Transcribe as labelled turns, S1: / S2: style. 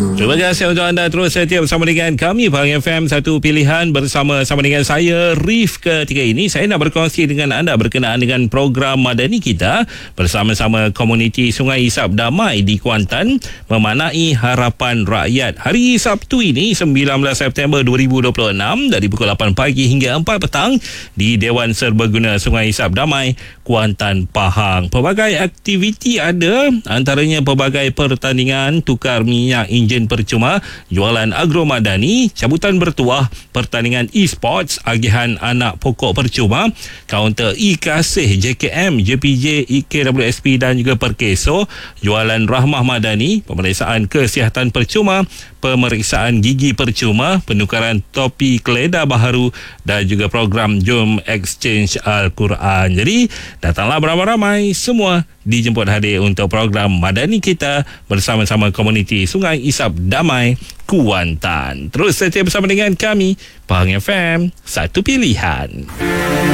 S1: Terima kasih untuk anda terus setia bersama dengan kami Pahang FM, satu pilihan bersama-sama dengan saya Rif. Ketika ini saya nak berkongsi dengan anda berkenaan dengan program Madani kita bersama-sama komuniti Sungai Isap Damai di Kuantan memanai Harapan Rakyat. Hari Sabtu ini 19 September 2026 dari pukul 8 pagi hingga 4 petang di Dewan Serbaguna Sungai Isap Damai, Kuantan, Pahang. Pelbagai aktiviti ada, antaranya pelbagai pertandingan tukar minyak enjin percuma, jualan agro madani, cabutan bertuah, pertandingan e-sports, agihan anak pokok percuma, kaunter e-kasih JKM, JPJ, EKWSP dan juga Perkeso, jualan rahmah madani, pemeriksaan kesihatan percuma, pemeriksaan gigi percuma, penukaran topi keledar baharu dan juga program Jom Exchange Al-Quran. Jadi datanglah beramai-ramai, semua dijemput hadir untuk program Madani kita bersama-sama komuniti Sungai Isap Damai, Kuantan. Terus setia bersama dengan kami Pahang FM, satu pilihan.